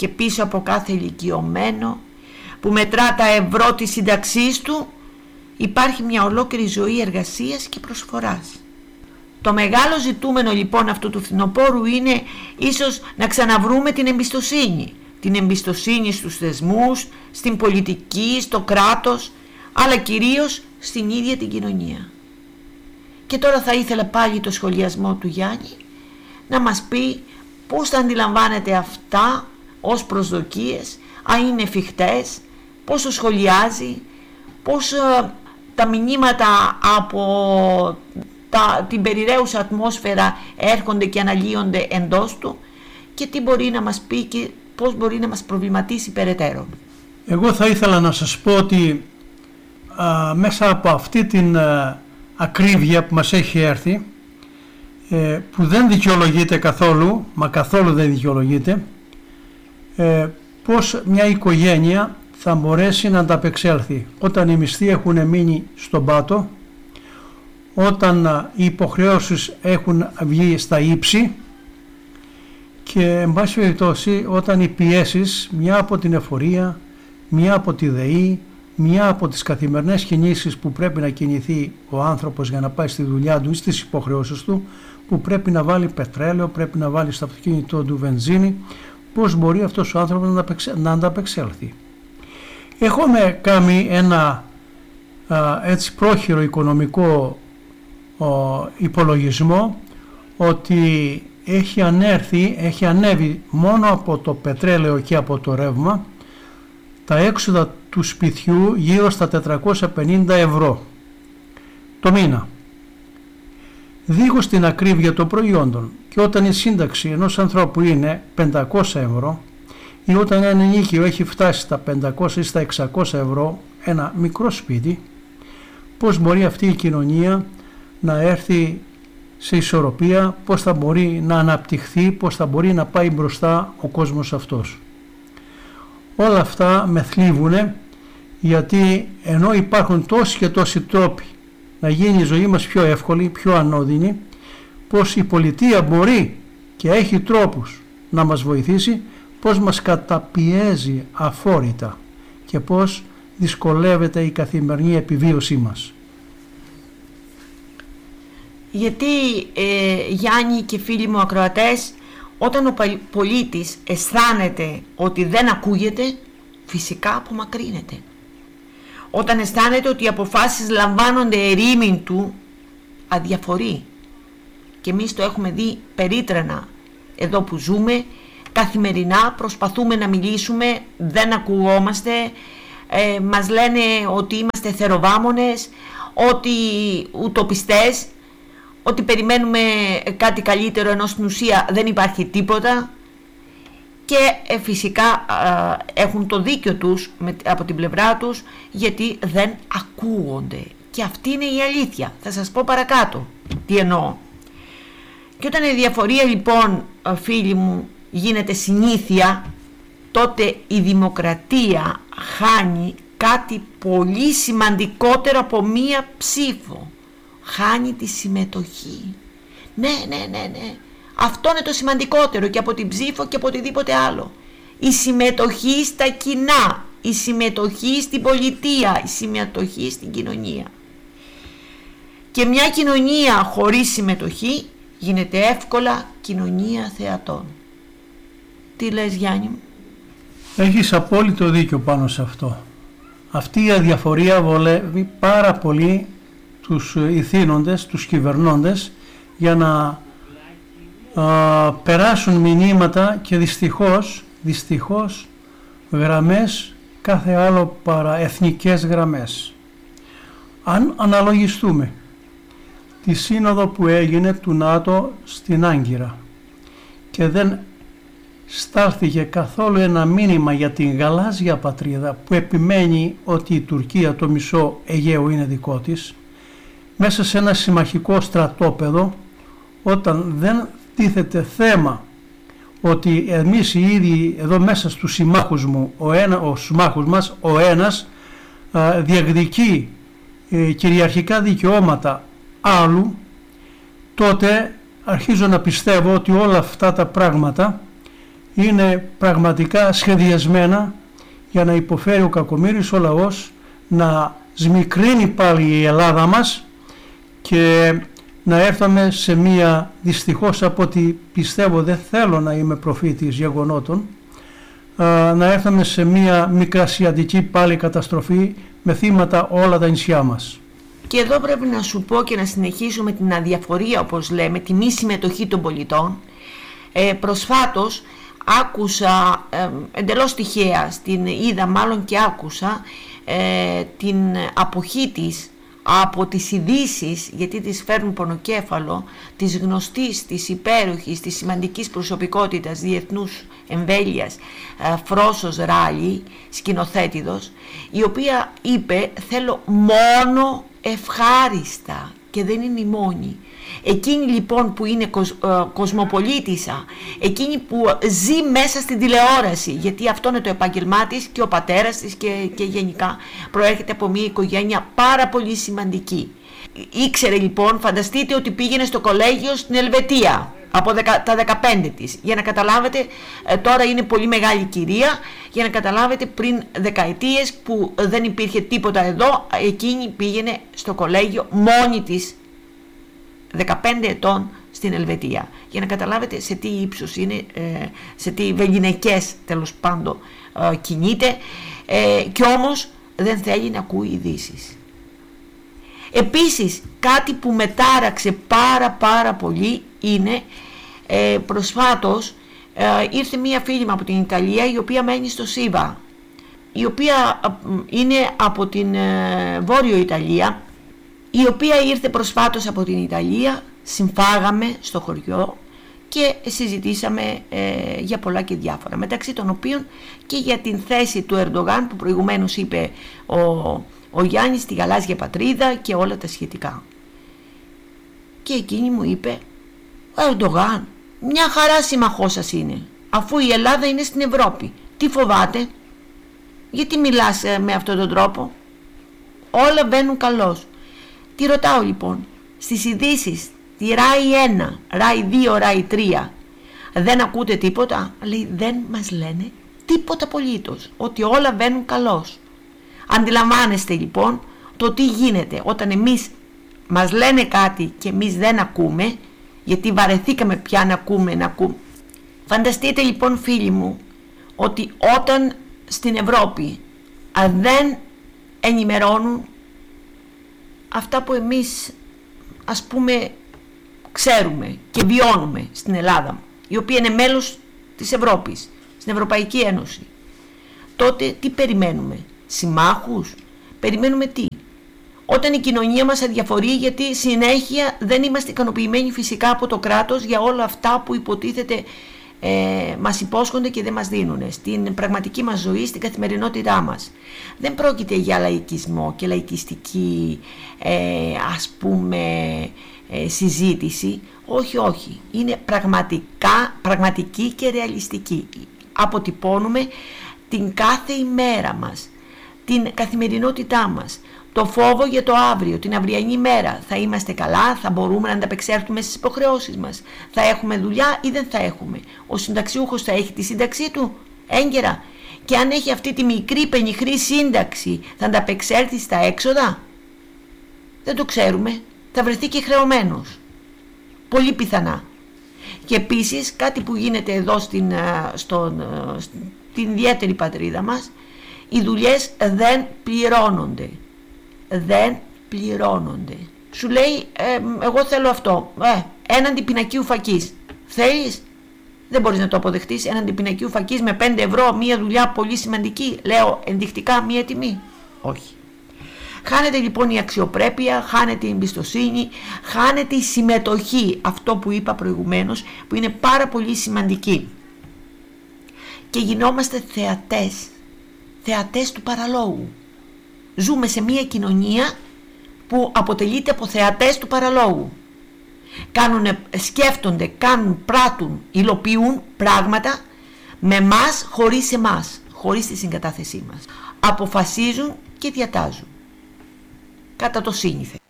και πίσω από κάθε ηλικιωμένο που μετρά τα ευρώ της σύνταξής του υπάρχει μια ολόκληρη ζωή εργασίας και προσφοράς. Το μεγάλο ζητούμενο λοιπόν αυτού του φθινοπόρου είναι ίσως να ξαναβρούμε την εμπιστοσύνη. Την εμπιστοσύνη στους θεσμούς, στην πολιτική, στο κράτος, αλλά κυρίως στην ίδια την κοινωνία. Και τώρα θα ήθελα πάλι το σχολιασμό του Γιάννη να μας πει πώς θα αντιλαμβάνεται αυτά ως προσδοκίες, αν είναι εφικτές, πώς το σχολιάζει, πώς τα μηνύματα από την περιραίουσα ατμόσφαιρα έρχονται και αναλύονται εντός του και τι μπορεί να μας πει και πώς μπορεί να μας προβληματίσει περαιτέρω. Εγώ θα ήθελα να σας πω ότι μέσα από αυτή την ακρίβεια που μας έχει έρθει, που δεν δικαιολογείται καθόλου, μα καθόλου δεν δικαιολογείται, πώς μια οικογένεια θα μπορέσει να ανταπεξέλθει όταν οι μισθοί έχουν μείνει στον πάτο, όταν οι υποχρεώσεις έχουν βγει στα ύψη και εν πάση περιπτώσει όταν οι πιέσεις, μια από την εφορία, μια από τη ΔΕΗ, μια από τις καθημερινές κινήσεις που πρέπει να κινηθεί ο άνθρωπος για να πάει στη δουλειά του ή στις υποχρεώσεις του, που πρέπει να βάλει πετρέλαιο, πρέπει να βάλει στο αυτοκίνητό του βενζίνη, πώς μπορεί αυτός ο άνθρωπος να ανταπεξέλθει. Έχουμε κάνει ένα έτσι πρόχειρο οικονομικό υπολογισμό ότι έχει ανέβει μόνο από το πετρέλαιο και από το ρεύμα τα έξοδα του σπιτιού γύρω στα 450 ευρώ το μήνα, δίχως την ακρίβεια των προϊόντων. Και όταν η σύνταξη ενός ανθρώπου είναι 500 ευρώ ή όταν ένα ενοίκιο έχει φτάσει στα 500 ή στα 600 ευρώ ένα μικρό σπίτι, πώς μπορεί αυτή η κοινωνία να έρθει σε ισορροπία, πώς θα μπορεί να αναπτυχθεί, πώς θα μπορεί να πάει μπροστά ο κόσμος αυτός. Όλα αυτά με θλίβουνε, γιατί ενώ υπάρχουν τόσοι και τόσοι τρόποι να γίνει η ζωή μας πιο εύκολη, πιο ανώδυνη, πως η πολιτεία μπορεί και έχει τρόπους να μας βοηθήσει, πως μας καταπιέζει αφόρητα και πως δυσκολεύεται η καθημερινή επιβίωσή μας. Γιατί Γιάννη και φίλοι μου ακροατές, όταν ο πολίτης αισθάνεται ότι δεν ακούγεται, φυσικά απομακρύνεται. Όταν αισθάνεται ότι οι αποφάσεις λαμβάνονται ερήμην του, αδιαφορεί. Και εμείς το έχουμε δει περίτρανα εδώ που ζούμε, καθημερινά προσπαθούμε να μιλήσουμε, δεν ακουγόμαστε, μας λένε ότι είμαστε θεροβάμονες, ότι ουτοπιστές, ότι περιμένουμε κάτι καλύτερο ενώ στην ουσία δεν υπάρχει τίποτα και φυσικά έχουν το δίκιο τους από την πλευρά τους, γιατί δεν ακούγονται. Και αυτή είναι η αλήθεια. Θα σας πω παρακάτω τι εννοώ. Και όταν η διαφορία λοιπόν, φίλοι μου, γίνεται συνήθεια, τότε η δημοκρατία χάνει κάτι πολύ σημαντικότερο από μία ψήφο. Χάνει τη συμμετοχή. Ναι. Αυτό είναι το σημαντικότερο και από την ψήφο και από οτιδήποτε άλλο. Η συμμετοχή στα κοινά, η συμμετοχή στην πολιτεία, η συμμετοχή στην κοινωνία. Και μια κοινωνία χωρίς συμμετοχή γίνεται εύκολα κοινωνία θεατών. Τι λες, Γιάννη μου? Έχεις απόλυτο δίκιο πάνω σε αυτό. Αυτή η αδιαφορία βολεύει πάρα πολύ τους ηθήνοντες, τους κυβερνώντες, για να περάσουν μηνύματα και δυστυχώς γραμμές κάθε άλλο παρά εθνικές γραμμές. Αν αναλογιστούμε τη σύνοδο που έγινε του ΝΑΤΟ στην Άγκυρα και δεν στάλθηκε καθόλου ένα μήνυμα για την γαλάζια πατρίδα που επιμένει ότι η Τουρκία το μισό Αιγαίο είναι δικό της, μέσα σε ένα συμμαχικό στρατόπεδο, όταν δεν τίθεται θέμα ότι εμείς οι ίδιοι εδώ μέσα στους συμμάχους μου, ο ένας διεκδικεί κυριαρχικά δικαιώματα άλλου, τότε αρχίζω να πιστεύω ότι όλα αυτά τα πράγματα είναι πραγματικά σχεδιασμένα για να υποφέρει ο κακομοίρης ο λαός, να σμικρύνει πάλι η Ελλάδα μας και να έρθουμε σε μία, δυστυχώς από ό,τι πιστεύω, δεν θέλω να είμαι προφήτης γεγονότων, να έρθουμε σε μία μικρασιατική πάλι καταστροφή με θύματα όλα τα νησιά μας. Και εδώ πρέπει να σου πω και να συνεχίσουμε την αδιαφορία, όπως λέμε, τη μη συμμετοχή των πολιτών. Προσφάτως άκουσα, εντελώς τυχαία, είδα μάλλον και άκουσα την αποχή της από τις ειδήσεις, γιατί τις φέρνουν πονοκέφαλο, της γνωστής, της υπέροχης, της σημαντικής προσωπικότητας διεθνούς εμβέλειας Φρόσος Ράλι, σκηνοθέτηδος, η οποία είπε «Θέλω μόνο ευχάριστα», και δεν είναι η μόνη. Εκείνη λοιπόν που είναι κοσμοπολίτισσα, εκείνη που ζει μέσα στην τηλεόραση, γιατί αυτό είναι το επάγγελμά της και ο πατέρας της και γενικά προέρχεται από μια οικογένεια πάρα πολύ σημαντική. Ήξερε λοιπόν, φανταστείτε ότι πήγαινε στο κολέγιο στην Ελβετία από τα 15 της, για να καταλάβετε, τώρα είναι πολύ μεγάλη κυρία, για να καταλάβετε πριν δεκαετίες που δεν υπήρχε τίποτα εδώ, εκείνη πήγαινε στο κολέγιο μόνη της, 15 ετών, στην Ελβετία, για να καταλάβετε σε τι ύψος είναι, σε τι βεληνικές τέλος πάντων κινείται, και όμως δεν θέλει να ακούει ειδήσεις. Επίσης κάτι που με τάραξε πάρα πολύ είναι προσφάτως ήρθε μία φίλη μου από την Ιταλία, η οποία μένει στο Σίβα, η οποία είναι από την Βόρειο Ιταλία, η οποία ήρθε προσφάτως από την Ιταλία, συμφάγαμε στο χωριό και συζητήσαμε για πολλά και διάφορα, μεταξύ των οποίων και για την θέση του Ερντογάν που προηγουμένως είπε ο Γιάννης στη γαλάζια πατρίδα και όλα τα σχετικά. Και εκείνη μου είπε «Ο Ερντογάν μια χαρά συμμαχός σας είναι, αφού η Ελλάδα είναι στην Ευρώπη, τι φοβάται, γιατί μιλάς με αυτόν τον τρόπο, όλα βαίνουν καλώς». Τι ρωτάω λοιπόν, στις ειδήσεις, τη ΡΑΗ 1, ΡΑΗ 2, ΡΑΗ 3, δεν ακούτε τίποτα? Λέει δεν μας λένε τίποτα απολύτως, ότι όλα βαίνουν καλώς. Αντιλαμβάνεστε λοιπόν το τι γίνεται όταν εμείς μας λένε κάτι και εμείς δεν ακούμε, γιατί βαρεθήκαμε πια να ακούμε. Φανταστείτε λοιπόν φίλοι μου ότι όταν στην Ευρώπη δεν ενημερώνουν αυτά που εμείς ας πούμε ξέρουμε και βιώνουμε στην Ελλάδα, η οποία είναι μέλος της Ευρώπης, στην Ευρωπαϊκή Ένωση, τότε τι περιμένουμε? Συμμάχους? Περιμένουμε τι? Όταν η κοινωνία μας αδιαφορεί, γιατί συνέχεια δεν είμαστε ικανοποιημένοι φυσικά από το κράτος για όλα αυτά που υποτίθεται μας υπόσχονται και δεν μας δίνουν στην πραγματική μας ζωή, στην καθημερινότητά μας. Δεν πρόκειται για λαϊκισμό και λαϊκιστική ας πούμε συζήτηση, όχι, είναι πραγματική και ρεαλιστική. Αποτυπώνουμε την κάθε ημέρα μας, την καθημερινότητά μας, το φόβο για το αύριο, την αυριανή μέρα. Θα είμαστε καλά, θα μπορούμε να ανταπεξέλθουμε στις υποχρεώσεις μας, θα έχουμε δουλειά ή δεν θα έχουμε? Ο συνταξιούχος θα έχει τη σύνταξή του έγκαιρα? Και αν έχει αυτή τη μικρή πενιχρή σύνταξη, θα ανταπεξέλθει στα έξοδα? Δεν το ξέρουμε, θα βρεθεί και χρεωμένος, πολύ πιθανά. Και επίσης κάτι που γίνεται εδώ στην ιδιαίτερη πατρίδα μας, οι δουλειές δεν πληρώνονται. Σου λέει εγώ θέλω αυτό, έναντι πινακίου φακής. Θέλεις? Δεν μπορείς να το αποδεχτείς έναντι πινακίου φακής με 5 ευρώ μια δουλειά πολύ σημαντική, λέω ενδεικτικά μια τιμή? Όχι. Χάνεται λοιπόν η αξιοπρέπεια, χάνεται η εμπιστοσύνη, χάνεται η συμμετοχή, αυτό που είπα προηγουμένως, που είναι πάρα πολύ σημαντική. Και γινόμαστε θεατές του παραλόγου. Ζούμε σε μια κοινωνία που αποτελείται από θεατές του παραλόγου. Σκέφτονται, κάνουν, πράττουν, υλοποιούν πράγματα με μας, χωρίς εμάς, χωρίς τη συγκατάθεσή μας. Αποφασίζουν και διατάζουν κατά το σύνηθε.